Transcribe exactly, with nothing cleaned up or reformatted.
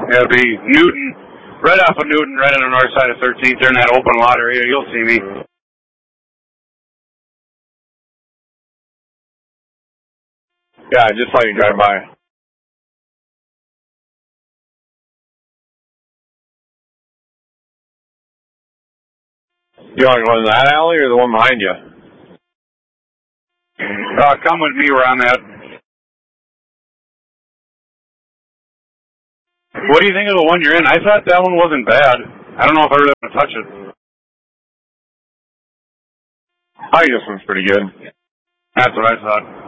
It'll be Newton, right off of Newton, right on the north side of thirteenth. They're in that open lot area. You'll see me. Yeah, I just saw you drive by. You want to go in that alley or the one behind you? Uh, come with me where I'm at. What do you think of the one you're in? I thought that one wasn't bad. I don't know if I really want to touch it. I think this one's pretty good. That's what I thought.